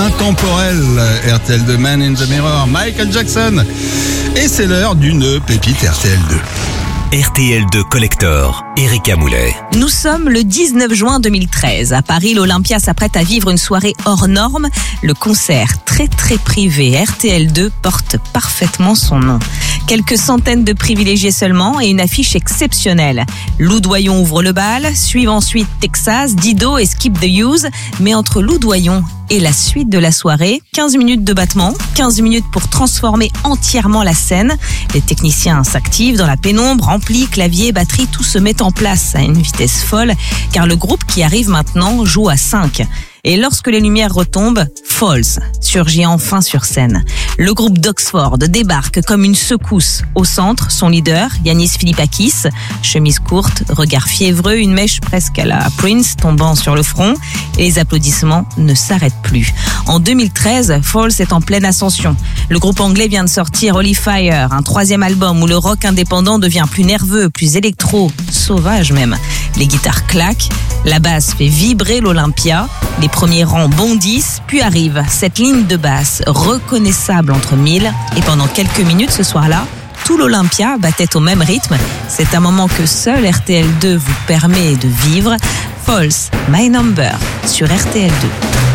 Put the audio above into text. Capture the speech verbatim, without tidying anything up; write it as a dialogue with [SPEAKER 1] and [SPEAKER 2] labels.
[SPEAKER 1] Intemporel, R T L deux, Man in the Mirror, Michael Jackson. Et c'est l'heure d'une pépite R T L deux.
[SPEAKER 2] R T L deux Collector, Erika Moulet.
[SPEAKER 3] Nous sommes le dix-neuf juin deux mille treize. À Paris, l'Olympia s'apprête à vivre une soirée hors norme. Le concert très très privé R T L deux porte parfaitement son nom. Quelques centaines de privilégiés seulement et une affiche exceptionnelle. Lou Doyon ouvre le bal, suivent ensuite Texas, Dido et Skip the Use. Mais entre Lou Doyon et la suite de la soirée, quinze minutes de battement, quinze minutes pour transformer entièrement la scène. Les techniciens s'activent dans la pénombre, ampli, clavier, batterie, tout se met en place à une vitesse folle, car le groupe qui arrive maintenant joue à cinq. Et lorsque les lumières retombent, Falls surgit enfin sur scène. Le groupe d'Oxford débarque comme une secousse. Au centre, son leader, Yannis Philippakis, chemise courte, regard fiévreux, une mèche presque à la Prince tombant sur le front. Et les applaudissements ne s'arrêtent plus. En deux mille treize, Falls est en pleine ascension. Le groupe anglais vient de sortir Holy Fire, un troisième album où le rock indépendant devient plus nerveux, plus électro, sauvage même. Les guitares claquent, la basse fait vibrer l'Olympia, les premiers rangs bondissent, puis arrive cette ligne de basse reconnaissable entre mille. Et pendant quelques minutes ce soir-là, tout l'Olympia battait au même rythme. C'est un moment que seul R T L deux vous permet de vivre. Falls, My Number sur R T L deux.